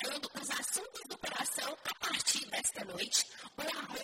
abordando os assuntos do coração a partir desta noite.